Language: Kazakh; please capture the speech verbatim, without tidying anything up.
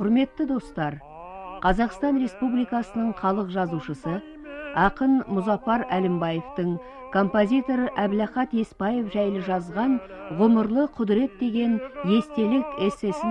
Құрметті достар, Қазақстан Республикасының халық жазушысы, ақын Мұзафар Әлімбаевтың композитор Әбілахат Еспаев жайлы жазған «Ғұмырлы құдірет» деген естелік эссесін